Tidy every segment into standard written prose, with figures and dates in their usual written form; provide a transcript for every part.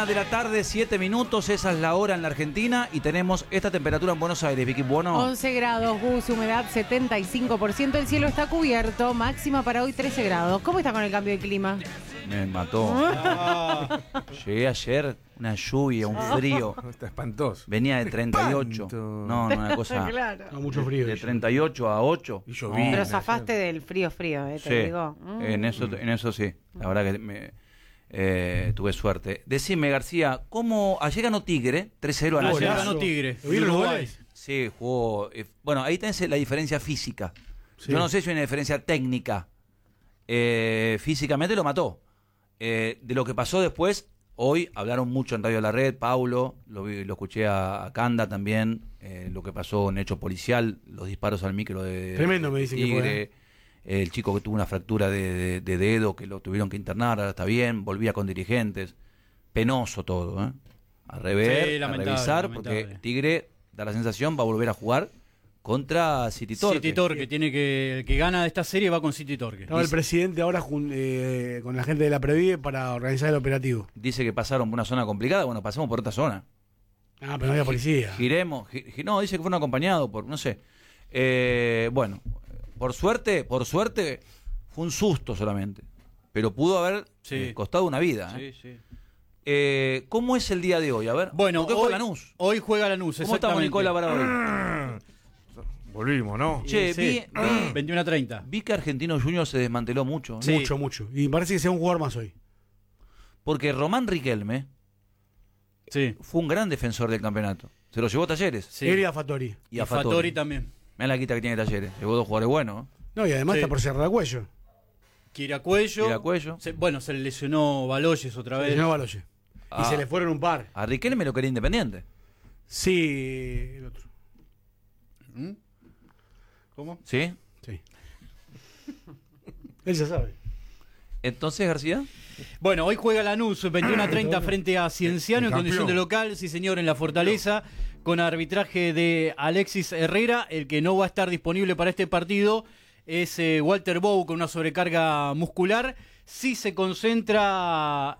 de la tarde, 7 minutos, esa es la hora en la Argentina y tenemos esta temperatura en Buenos Aires, Vicky. Bueno, 11 grados, Gus, humedad 75%, el cielo está cubierto, máxima para hoy 13 grados. ¿Cómo está con el cambio de clima? me mató. Llegué ayer, una lluvia, un frío. Está espantoso. Venía de 38. Espanto. No, una cosa. Claro. No, mucho frío. De 38 a 8. Y llovía. Pero zafaste del frío, te Sí, digo. en eso sí. La verdad que tuve suerte. Decime, García, ¿cómo ayer ganó Tigre 3-0 a la Ayer Golazo. ganó Tigre. ¿Lo vieron los Uruguay. goles? Sí, jugó. Bueno, ahí tenés la diferencia física. Sí. Yo no sé si hay una diferencia técnica. Físicamente lo mató. De lo que pasó después, hoy hablaron mucho en Radio La Red, Paulo, lo escuché a Canda también, lo que pasó en hecho policial, los disparos al micro de Tremendo, me dicen que Tigre, el chico que tuvo una fractura de dedo, que lo tuvieron que internar, ahora está bien, volvía con dirigentes. Penoso todo, ¿eh? A rever, Sí, a lamentable, revisar, lamentable. porque Tigre, da la sensación, va a volver a jugar contra City Torque. City Torque, el que gana de esta serie va con City Torque. Estaba el presidente ahora con la gente de la Previde para organizar el operativo. Dice que pasaron por una zona complicada, bueno, pasamos por otra zona. Ah, pero no había policía. Giremos, no, dice que fueron acompañados por, no sé. Bueno, por suerte, fue un susto solamente. Pero pudo haber Sí. costado una vida. Sí, sí. ¿Cómo es el día de hoy? A ver, Bueno, ¿por qué juega Lanús? hoy juega Lanús, ¿Cómo estamos, exactamente. Nicola, para hoy? Volvimos, ¿no? Che, Sí, vi 21-30. vi que Argentino Junior se desmanteló mucho. Sí. Mucho, mucho. Y parece que sea un jugador más hoy. Porque Román Riquelme Sí. fue un gran defensor del campeonato. Se lo llevó Talleres. Sí. Él y a Fattori. Y a Fattori Fattori. también. Mirá la quita que tiene Talleres. Llevó dos jugadores buenos. No, y además Sí. está por cerrar el cuello. Kiracuello. Kiracuello. Se le lesionó Baloyes otra vez. No Baloye. Ah. Y se le fueron un par. A Riquelme lo quería Independiente. Sí, el otro. ¿Mm? ¿Cómo? ¿Sí? Sí. Él ya sabe. Entonces, García. Bueno, hoy juega Lanús 21-30 frente a Cienciano en El condición de campeón. local, sí señor, en la Fortaleza, con arbitraje de Alexis Herrera. El que no va a estar disponible para este partido es Walter Bow con una sobrecarga muscular. Sí se concentra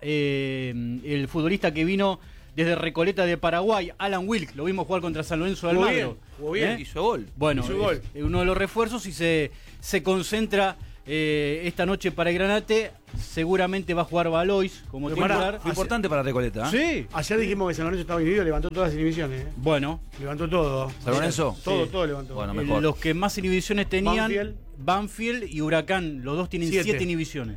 el futbolista que vino desde Recoleta de Paraguay, Alan Wilk. Lo vimos jugar contra San Lorenzo de Jugó Almagro. bien, jugó bien. Hizo gol. Bueno, Hizo gol. es uno de los refuerzos y se concentra esta noche para el Granate. Seguramente va a jugar Valois como Pero pará, titular. Fue importante para Recoleta. ¿eh? Sí. Ayer dijimos que San Lorenzo estaba inhibido, levantó todas las inhibiciones. Bueno, Levantó todo. ¿San Lorenzo? Todo, Sí. todo levantó. Bueno, mejor. los que más inhibiciones tenían, Banfield. Banfield y Huracán, los dos tienen 7 inhibiciones.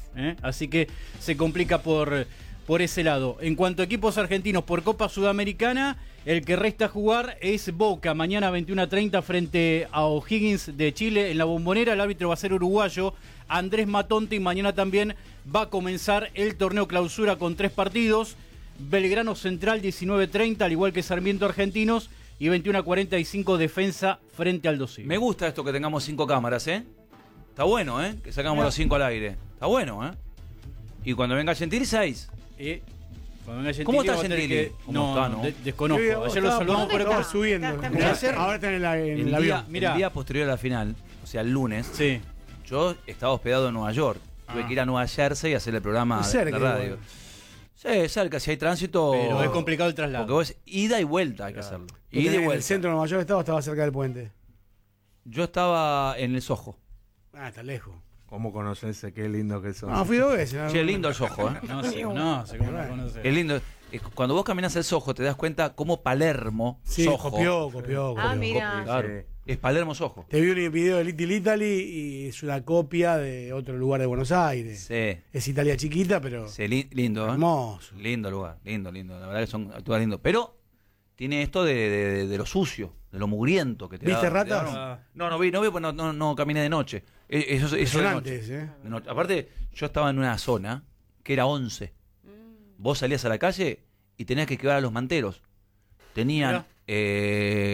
Así que se complica por ese lado. En cuanto a equipos argentinos por Copa Sudamericana, el que resta jugar es Boca, mañana 21:30 frente a O'Higgins de Chile en la Bombonera. El árbitro va a ser uruguayo, Andrés Matonte, y mañana también va a comenzar el torneo clausura con 3 partidos. Belgrano Central 19:30, al igual que Sarmiento Argentinos, y 21:45 Defensa frente al Dosivo. Me gusta esto que tengamos 5 cámaras, ¿eh? Está bueno, ¿eh? Que sacamos los 5 al aire. Está bueno, ¿eh? Y cuando venga Gentili, 6. Cuando venga Gentili, ¿Cómo está va a tener Gentili? que- ¿Cómo No, está, no? desconozco. Sí, Ayer lo estaba- saludamos por estaba acá. subiendo. Está- Ahora está en el avión. Mirá. El día posterior a la final, o sea, el lunes, Sí. yo estaba hospedado en Nueva York. Tuve que ir a Nueva Jersey y hacer el programa Es de cerca, la radio. igual. Sí, cerca, si hay tránsito. Pero es complicado el traslado. Porque vos, ida y vuelta hay que hacerlo. Porque Ida y en el vuelta. centro de Nueva York estaba cerca del puente. Yo estaba en el Soho. Ah, está lejos. ¿Cómo conoces? Qué lindo que sos. Ah, fui 2 veces. ¿no? Che, lindo el Soho, ¿eh? No, sí, no, sé cómo lo conoces. Es lindo. Cuando vos caminas el Soho te das cuenta cómo Palermo, Sí, Soho, copió. Ah, mira. claro, Sí. es Palermo Soho. Te vi un video de Little Italy y es una copia de otro lugar de Buenos Aires. Sí, Es Italia chiquita, pero sí, lindo, ¿eh? hermoso. Lindo lugar, lindo. La verdad que son lugares lindos. Pero tiene esto de lo sucio, de lo mugriento que te ¿Viste da. ratas? te da- No vi, pues no caminé de noche. Eso de Impresionante noche. ese, ¿eh? De noche. Aparte, yo estaba en una zona que era 11. Vos salías a la calle y tenías que esquivar a los manteros. Tenían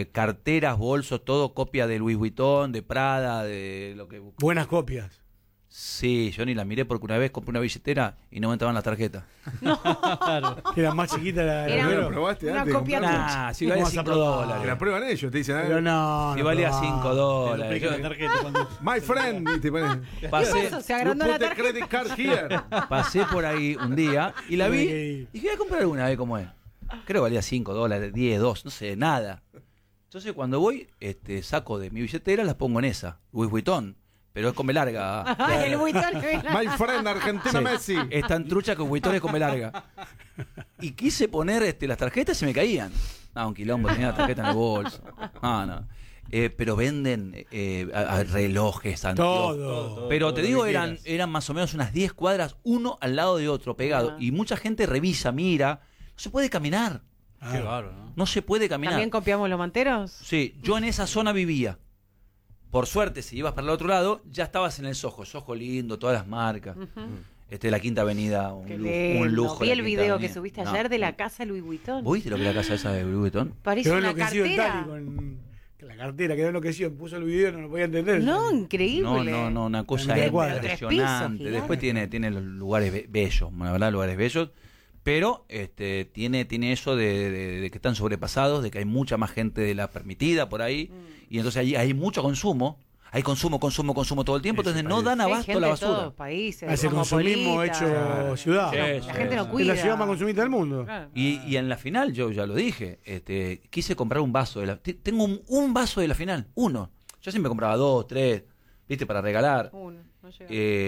carteras, bolsos, todo copia de Louis Vuitton, de Prada, de lo que... Buenas copias. Sí, yo ni la miré porque una vez compré una billetera y no me entraban las tarjetas. Claro. Que era más chiquita la Era Romero. ¿Lo probaste una antes de copia comprarla? Nah, si ¿Cómo valía vas a 5 probar? Que la dólares. prueban ellos, te dicen, Pero no. Si no valía probaba. 5 Te dólares. duplican la tarjeta cuando- my friend, y te ponen, Pasé, Eso, se agrandó you la put the tarjeta. credit card here. pasé por ahí un día y la vi Ok. y dije, voy a comprar alguna vez cómo es. Creo que valía 5 dólares, 10, 2, no sé, nada. Entonces cuando voy, saco de mi billetera, las pongo en esa, Louis Vuitton, pero es con B larga. Ay, el buitón. My friend, Argentina Sí. Messi. Es tan trucha que Vuitton es con B larga. Y quise poner las tarjetas y se me caían. No, un quilombo, tenía la tarjeta en el bolso. No. Pero venden relojes, anteojos. Todo. Pero todo te lo digo, que eran más o menos unas 10 cuadras, uno al lado de otro, pegado. Ah. Y mucha gente revisa, mira. No se puede caminar. Qué bárbaro, ¿no? No se puede caminar. ¿También copiamos los manteros? Sí, yo en esa zona vivía. Por suerte, si ibas para el otro lado, ya estabas en el Soho. Soho lindo, todas las marcas. La Quinta Avenida, Qué un lindo. lujo. Vi la el Quinta video que Avenida. subiste No. ayer de la casa Louis Vuitton. ¿Vos viste lo que es la casa esa de Louis Vuitton? Parece Quedó una enloquecido el cartera. Tali con la cartera, quedó enloquecido, puso el video, no lo podía entender. No, Tali. increíble. No, una cosa media cuadra. impresionante. 3 pisos, Después tiene los lugares bellos, la verdad, lugares bellos. Pero tiene eso de que están sobrepasados, de que hay mucha más gente de la permitida por ahí. Y entonces ahí hay mucho consumo. Hay consumo todo el tiempo. Ese Entonces no país. dan Hay abasto gente la de basura. todos países. Ese consumismo cosmopolita. hecho ciudad. Sí, La sí, gente no sí. cuida. Es la ciudad más consumista del mundo. Claro. Y en la final, yo ya lo dije, quise comprar un vaso de la... Tengo un vaso de la final, uno. Yo siempre compraba 2, 3, viste, para regalar. Uno, no llega.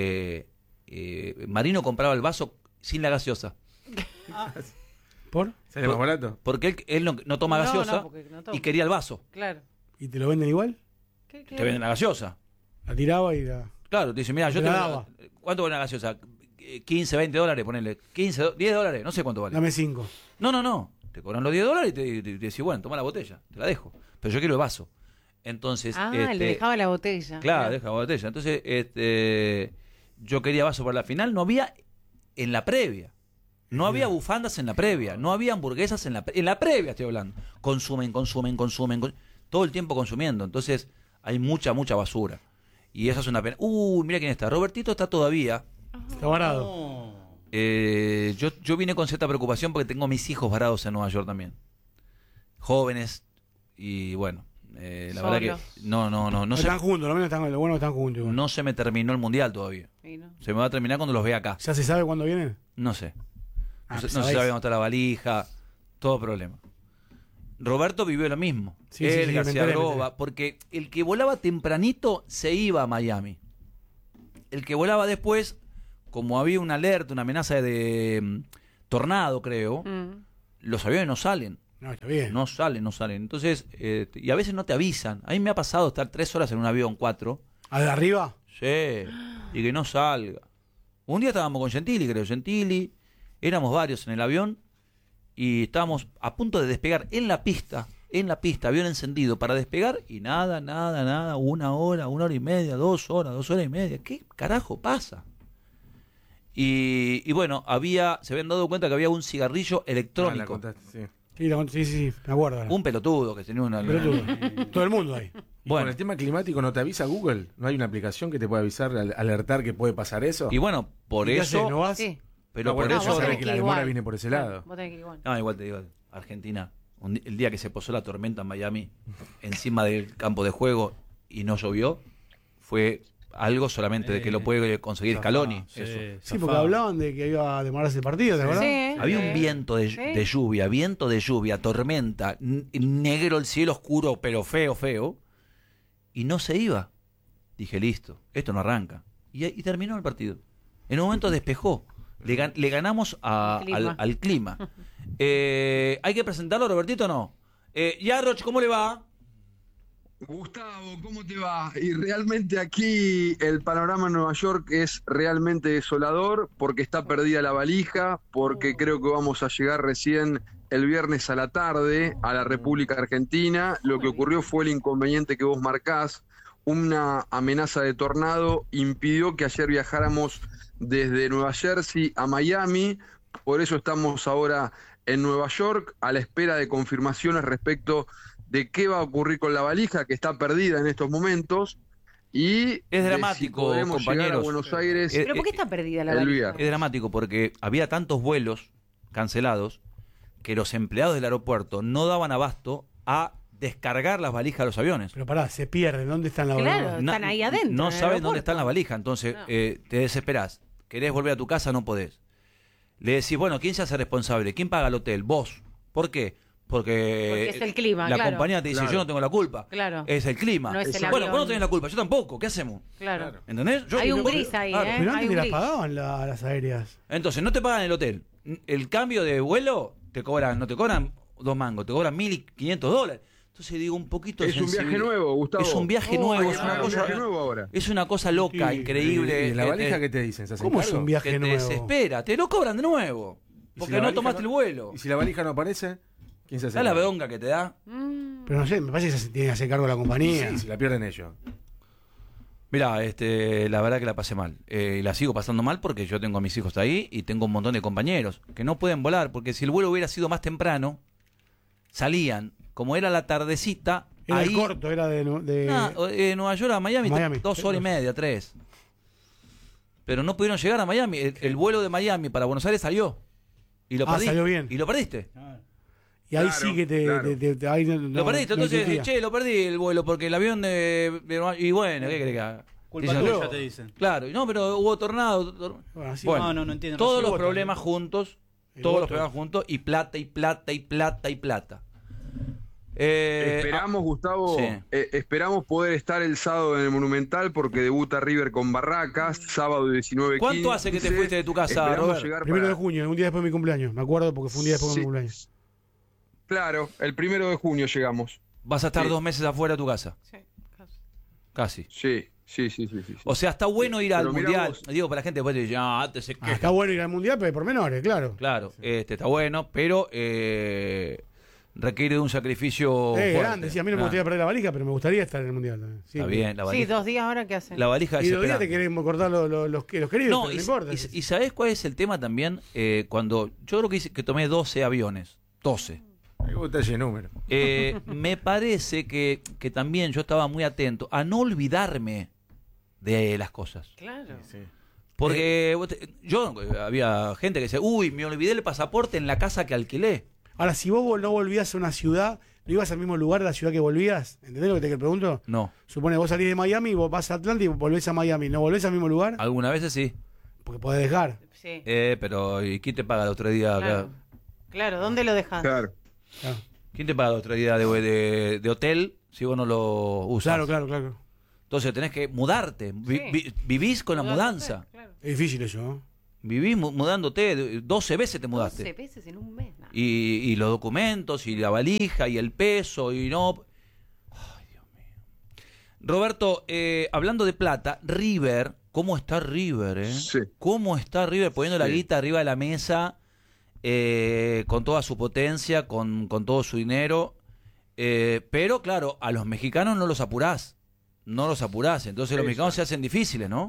Marino compraba el vaso sin la gaseosa. ¿Por? ¿Sale más barato? Porque él no toma gaseosa porque no toma. y quería el vaso. Claro. ¿Y te lo venden igual? ¿Qué? Te venden la gaseosa. La tiraba y la... Claro, te dice, mira, yo Te te la daba. ¿cuánto vale una gaseosa? 15, 20 dólares, ponele. 15, 10 dólares, no sé cuánto vale. Dame 5. No. Te cobran los 10 dólares y te decís, bueno, toma la botella, te la dejo. Pero yo quiero el vaso. Entonces, Le dejaba la botella. claro, deja la botella. Entonces, yo quería vaso para la final, no había en la previa. No había bufandas en la previa, no había hamburguesas en la previa, estoy hablando. Consumen, todo el tiempo consumiendo. Entonces, hay mucha basura. Y eso es una pena. Mira quién está. Robertito está todavía. Está varado. No. Yo vine con cierta preocupación porque tengo mis hijos varados en Nueva York también. Jóvenes. Y bueno, la verdad que no Están juntos, lo menos están, lo bueno que están juntos. igual. no se me terminó el mundial todavía. Sí, ¿no? Se me va a terminar cuando los vea acá. ¿Ya se sabe cuándo vienen? No sé. Ah, No se sabés. sabe dónde está la valija. Todo problema. Roberto vivió lo mismo. Sí, Él, sí, me García enteré, Groba, porque el que volaba tempranito se iba a Miami. El que volaba después, como había una alerta, una amenaza de tornado, creo, los aviones no salen. No, está bien. No salen. Entonces, y a veces no te avisan. A mí me ha pasado estar 3 horas en un avión, 4. ¿A de arriba? Sí, y que no salga. Un día estábamos con Gentili, éramos varios en el avión y estábamos a punto de despegar en la pista, avión encendido para despegar y nada, 1 hora, 1 hora y media, 2 horas, 2 horas y media. ¿Qué carajo pasa? Y bueno, se habían dado cuenta que había un cigarrillo Ah, la electrónico. contaste, sí. Sí, me acuerdo. ahora. Un pelotudo que tenía una... Pero tú, todo el mundo ahí. ¿Y Bueno. con el tema climático no te avisa Google? ¿No hay una aplicación que te pueda avisar, alertar que puede pasar eso? Y bueno, por ¿Y qué haces? eso... ¿No vas? Sí. Pero No, por bueno, vos eso... tenés sabés que que la ir demora igual. viene por ese lado. Vos tenés que ir igual. No, igual te digo, Argentina, el día que se posó la tormenta en Miami, encima del campo de juego y no llovió, fue algo solamente de que lo puede conseguir Scaloni. Sí, Eso. Sí, porque hablaban de que iba a demorarse el partido, ¿te acuerdas? Sí. Había un viento de lluvia, tormenta, negro el cielo oscuro, pero feo, y no se iba. Dije, listo, esto no arranca. Y terminó el partido. En un momento despejó. Le ganamos al clima. ¿Hay que presentarlo, Robertito, o no? Yarroch, ¿cómo le va? Gustavo, ¿cómo te va? Y realmente aquí el panorama en Nueva York es realmente desolador porque está perdida la valija, porque creo que vamos a llegar recién el viernes a la tarde a la República Argentina. Lo que ocurrió fue el inconveniente que vos marcás. Una amenaza de tornado impidió que ayer viajáramos desde Nueva Jersey a Miami. Por eso estamos ahora en Nueva York a la espera de confirmaciones respecto de qué va a ocurrir con la valija, que está perdida en estos momentos. y Es de dramático, si podremos llegar compañeros. a Buenos Aires ¿Pero por qué está perdida la el valija? viernes. Es dramático porque había tantos vuelos cancelados que los empleados del aeropuerto no daban abasto a descargar las valijas de los aviones. Pero pará, se pierden. ¿Dónde están las Claro. valijas? Están ahí adentro, No en el saben dónde aeropuerto. están las valijas, entonces No. te desesperás. Querés volver a tu casa, no podés. Le decís, bueno, ¿quién se hace responsable? ¿Quién paga el hotel? Vos. ¿Por qué? Porque es el clima, la claro. compañía te dice, Claro. yo no tengo la culpa. Claro. Es el clima. No es el Bueno, avión. vos no tenés la culpa, yo tampoco. ¿Qué hacemos? Claro. ¿Entendés? Hay un gris ahí, Claro. ¿eh? Pero Hay antes un te las gris. pagaban las aéreas. Entonces, no te pagan el hotel. El cambio de vuelo no te cobran 2 mangos, te cobran $1.500. Entonces digo, un poquito de Es un viaje sensibilidad. nuevo, Gustavo. Es un viaje Oh, nuevo, hay es que una pagar un cosa, viaje nuevo ahora. es una cosa loca, Sí, increíble. ¿Y la valija qué te dicen? ¿Se hacen ¿Cómo es cargo? un que viaje te nuevo? desespera, te lo cobran de nuevo. ¿Y si Porque la no valija tomaste el vuelo. ¿Y si la valija no aparece? ¿Quién se hace ¿Sabes la cargo? bronca que te da? Pero no sé, me parece que se tiene que hacer cargo la compañía. Sí, si la pierden ellos. Mirá, la verdad que la pasé mal. Y la sigo pasando mal porque yo tengo a mis hijos ahí y tengo un montón de compañeros que no pueden volar porque si el vuelo hubiera sido más temprano, salían. Como era la tardecita, Era ahí... el corto, era de Nueva York a Miami, Miami. 2 horas y media, 3. Pero no pudieron llegar a Miami. El vuelo de Miami para Buenos Aires salió. Y lo perdiste. salió bien. Y lo perdiste. y ahí Claro, sí que claro. ahí Lo perdiste. Entonces, entendía. che, lo perdí el vuelo porque el avión y bueno, ¿qué querés que haga? Culpa Dicen, tuya, te dicen. Claro, no, pero hubo tornado. Bueno, así Bueno, No entienden. todos los voto, problemas ¿no? juntos, El todos voto. los problemas juntos, y plata, y plata, y plata, y plata. Esperamos, Gustavo, sí. esperamos poder estar el sábado en el Monumental porque debuta River con Barracas, sábado 19:15. ¿Cuánto hace que te fuiste de tu casa, Esperamos Robert? llegar 1 de para- junio, un día después de mi cumpleaños. Me acuerdo porque fue un día después de Sí. mi cumpleaños. Claro, el 1 de junio llegamos. Vas a estar Sí. 2 meses afuera de tu casa. Sí, Casi. Sí. O sea, está bueno ir al Pero mirá mundial. vos. Digo, para la gente después te dice, antes se queja. Está bueno ir al mundial, pero por menores, claro. Claro, está bueno, pero requiere de un sacrificio fuerte. Grande, sí, a mí no me gustaría perder la valija, pero me gustaría estar en el mundial también. Sí, Está bien, la Sí, valija. 2 días ahora, ¿qué hacen? La valija Y es los días te esperante. queremos cortar los queridos, No, pero no importa. y ¿sabés cuál es el tema también? Cuando yo creo que tomé 12 aviones, 12. Me gusta ese número. Me parece que también yo estaba muy atento a no olvidarme de las cosas. Claro. Porque había gente que decía, uy, me olvidé el pasaporte en la casa que alquilé. Ahora, si vos no volvías a una ciudad, no ibas al mismo lugar de la ciudad que volvías, ¿entendés lo que te pregunto? No, Supone vos salís de Miami, vos vas a Atlanta y volvés a Miami, ¿no volvés al mismo lugar? algunas veces sí. Porque podés dejar. Sí. Pero ¿y quién te paga el otro día? Claro. Claro, ¿dónde lo dejas? Claro. Claro, ¿Quién te paga el otro día de hotel si vos no lo usas? claro. Entonces tenés que mudarte. Vivís con la mudanza. Claro. Es difícil eso, ¿no? Vivís mudándote. 12 veces te 12 mudaste. veces en un mes. ¿No? Y los documentos, y la valija, y el peso, y no... Ay, Dios mío. Roberto, hablando de plata, River, ¿cómo está River? Sí. ¿Cómo está River poniendo la Sí. guita arriba de la mesa, con toda su potencia, con todo su dinero? Pero claro, a los mexicanos no los apurás. Entonces los Eso. mexicanos se hacen difíciles, ¿no?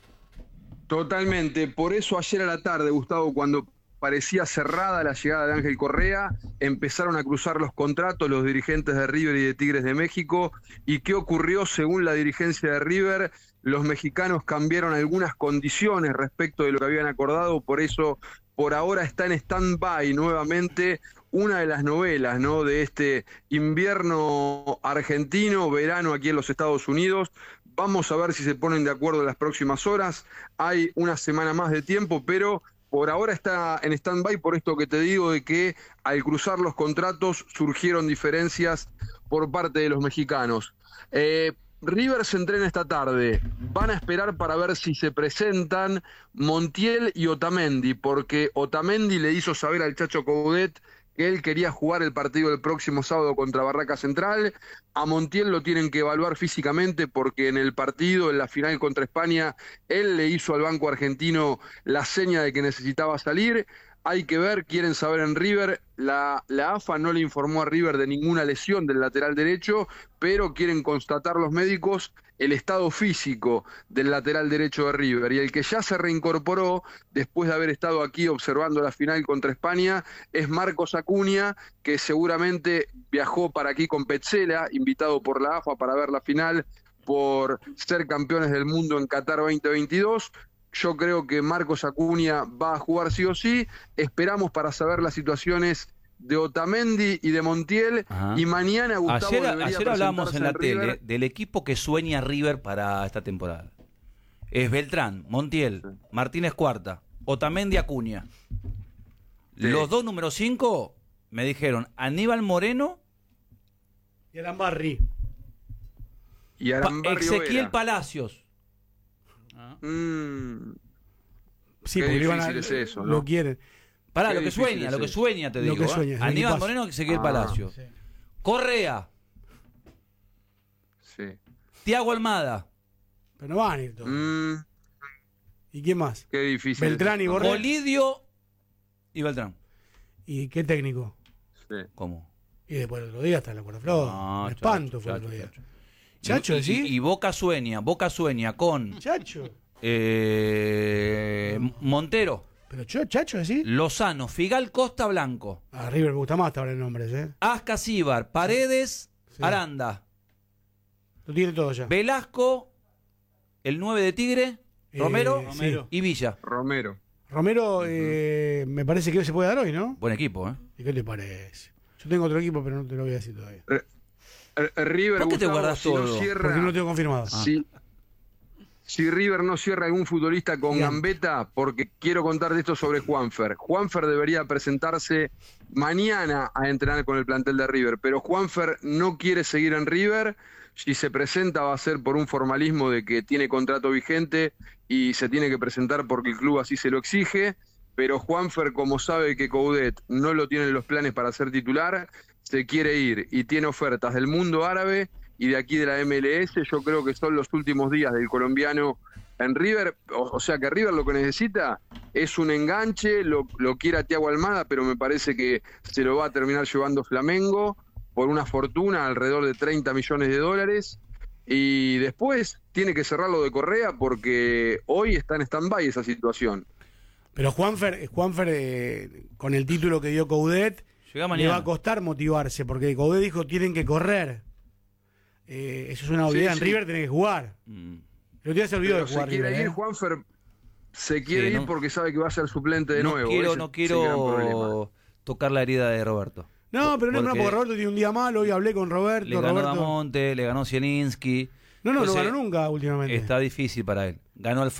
Totalmente. Por eso ayer a la tarde, Gustavo, cuando parecía cerrada la llegada de Ángel Correa, empezaron a cruzar los contratos los dirigentes de River y de Tigres de México. ¿Y qué ocurrió según la dirigencia de River? Los mexicanos cambiaron algunas condiciones respecto de lo que habían acordado, por eso por ahora está en stand-by nuevamente una de las novelas, ¿no?, de este invierno argentino, verano aquí en los Estados Unidos. Vamos a ver si se ponen de acuerdo en las próximas horas. Hay una semana más de tiempo, pero por ahora está en stand-by por esto que te digo de que al cruzar los contratos surgieron diferencias por parte de los mexicanos. River se entrena esta tarde. Van a esperar para ver si se presentan Montiel y Otamendi, porque Otamendi le hizo saber al Chacho Coudet que él quería jugar el partido del próximo sábado contra Barraca Central. A Montiel lo tienen que evaluar físicamente porque en el partido, en la final contra España, él le hizo al banco argentino la seña de que necesitaba salir. Hay que ver, quieren saber en River, la AFA no le informó a River de ninguna lesión del lateral derecho, pero quieren constatar los médicos el estado físico del lateral derecho de River. Y el que ya se reincorporó, después de haber estado aquí observando la final contra España, es Marcos Acuña, que seguramente viajó para aquí con Petzela, invitado por la AFA para ver la final por ser campeones del mundo en Qatar 2022. Yo creo que Marcos Acuña va a jugar sí o sí. Esperamos para saber las situaciones de Otamendi y de Montiel. Ajá. Y mañana Gustavo Ayer hablábamos en la tele River. del equipo que sueña River para esta temporada. Es Beltrán, Montiel, Martínez Cuarta, Otamendi, Acuña. Sí. Los dos número 5 me dijeron Aníbal Moreno, Y Arambarri. Y Arambarri Ezequiel Vera. Palacios. Sí, Qué porque difícil iban a, es eso, ¿no? lo quieren. Pará, Qué lo que difícil sueña, es lo que eso. sueña, te Lo digo. que sueña, es Aníbal equipazo. Moreno, Ezequiel Ah, Palacios. sí. Correa, Sí. Tiago Almada, Pero no van a ir todos. ¿Y quién más? Qué difícil. Beltrán y Borrell. Bolidio y Beltrán. ¿Y qué técnico? Sí. ¿Cómo? Y después el otro día hasta la cuerda floja. No, Un espanto fue el Chacho, otro día. Chacho. Chacho, Y ¿sí? Boca sueña con Chacho. Montero, Pero Chacho, ¿decís? Lozano, Figal, Costa, Blanco, A River me gusta más hasta ahora el nombre, ¿eh? Ascasíbar, Paredes, Sí. Aranda, Lo tiene todo ya. Velasco, el 9 de Tigre, Romero Sí. y Villa. Romero. Romero, me parece que se puede dar hoy, ¿no? Buen equipo, ¿eh? ¿Y qué te parece? Yo tengo otro equipo, pero no te lo voy a decir todavía. River, ¿Por qué te Gustavo, guardas si no todo? cierra- Porque no lo tengo confirmado. Si River no cierra algún futbolista con Bien. gambeta, porque quiero contarte esto sobre Juanfer. Juanfer debería presentarse mañana a entrenar con el plantel de River, pero Juanfer no quiere seguir en River. Si se presenta va a ser por un formalismo de que tiene contrato vigente y se tiene que presentar porque el club así se lo exige. Pero Juanfer, como sabe que Coudet no lo tiene en los planes para ser titular, se quiere ir y tiene ofertas del mundo árabe y de aquí de la MLS. Yo creo que son los últimos días del colombiano en River. O sea que River lo que necesita es un enganche, lo quiere a Thiago Almada, pero me parece que se lo va a terminar llevando Flamengo por una fortuna alrededor de 30 millones de dólares. Y después tiene que cerrar lo de Correa porque hoy está en stand-by esa situación. Pero Juanfer con el título que dio Coudet, Llega le mañana. va a costar motivarse, porque Coudet dijo tienen que correr. Eso es una obviedad. Sí, En sí. River tenés que jugar. Mm. El otro día se olvidó Pero de se jugar quiere River, ir, ¿eh? Juanfer se quiere Sí, ir no- porque sabe que va a ser suplente de No nuevo. quiero, Ese no es el gran problema. quiero tocar la herida de Roberto. No, pero no, porque Roberto tiene un día malo. Hoy hablé con Roberto. Le ganó Roberto... Damonte, le ganó Zielinski. No Entonces, ganó nunca últimamente. Está difícil para él. Ganó